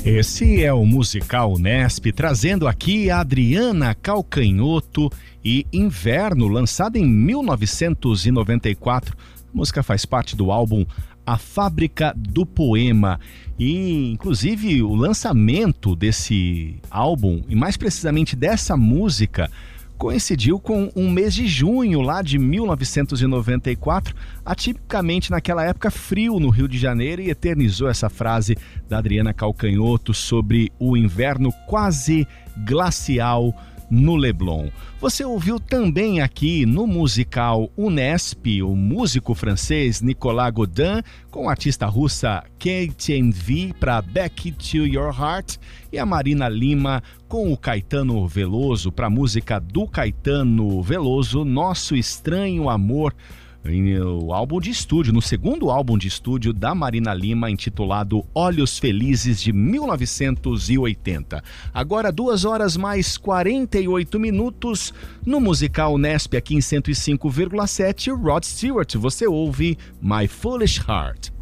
Esse é o Musical Unesp, trazendo aqui a Adriana Calcanhoto e Inverno, lançada em 1994. A música faz parte do álbum A Fábrica do Poema e, inclusive, o lançamento desse álbum, e mais precisamente dessa música, coincidiu com um mês de junho lá de 1994, atipicamente naquela época frio no Rio de Janeiro, e eternizou essa frase da Adriana Calcanhoto sobre o inverno quase glacial no Leblon. Você ouviu também aqui no musical Unesp o músico francês Nicolas Godin com a artista russa Kate Envy para Back to Your Heart, e a Marina Lima com o Caetano Veloso para a música do Caetano Veloso, Nosso Estranho Amor, no álbum de estúdio, no segundo álbum de estúdio da Marina Lima, intitulado Olhos Felizes, de 1980. Agora 2h mais 48 no musical Unesp aqui em 105,7. Rod Stewart, você ouve My Foolish Heart.